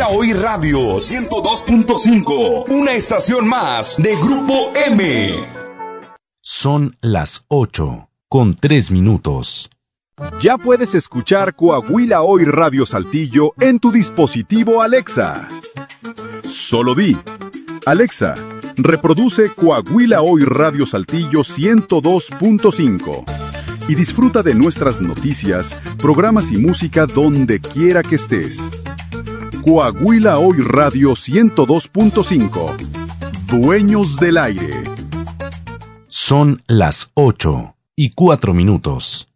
Coahuila Hoy Radio 102.5, una estación más de Grupo M. Son las 8:03. Ya puedes escuchar Coahuila Hoy Radio Saltillo en tu dispositivo Alexa. Solo di: Alexa, reproduce Coahuila Hoy Radio Saltillo 102.5 y disfruta de nuestras noticias, programas y música donde quiera que estés. Coahuila Hoy Radio 102.5. Dueños del aire. Son las 8:04.